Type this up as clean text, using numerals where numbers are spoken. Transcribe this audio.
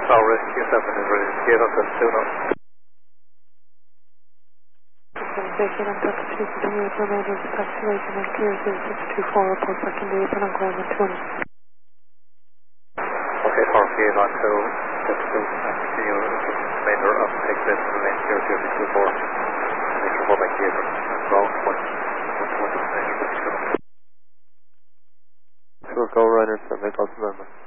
Now rescue 7 is ready to get up at 2 knots. Station on Delta 2, continue with remainder of the taxiway and clear 0624, report back in the apron on ground at 20. Okay, Park 8 on 2, Delta 2, and continue with the remainder of the taxiway and remain clear 0624. Make report back in the apron on ground 20. Sure, go runners, and make us remember.